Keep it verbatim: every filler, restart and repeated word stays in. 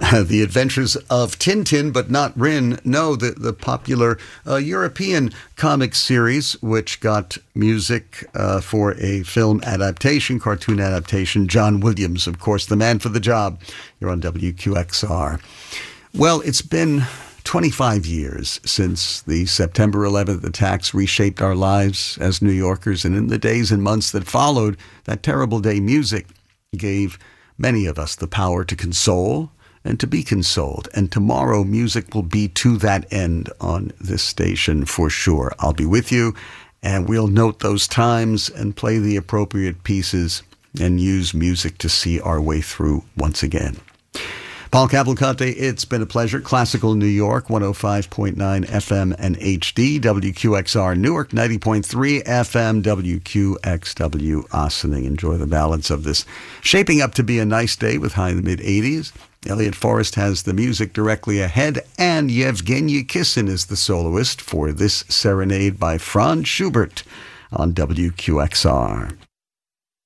uh, The Adventures of Tintin, but not Rin. No, the, the popular uh, European comic series, which got music uh, for a film adaptation, cartoon adaptation. John Williams, of course, the man for the job. You're on W Q X R. Well, it's been twenty-five years since the September eleventh attacks reshaped our lives as New Yorkers, and in the days and months that followed that terrible day, music gave many of us the power to console and to be consoled. And tomorrow, music will be to that end on this station for sure. I'll be with you, and we'll note those times and play the appropriate pieces and use music to see our way through once again. Paul Cavalcante, it's been a pleasure. Classical New York, one oh five point nine F M and H D, W Q X R Newark, ninety point three F M, W Q X W Ossining. Enjoy the balance of this shaping up to be a nice day with high in the mid-eighties. Elliot Forrest has the music directly ahead, and Yevgeny Kissin is the soloist for this serenade by Franz Schubert on W Q X R.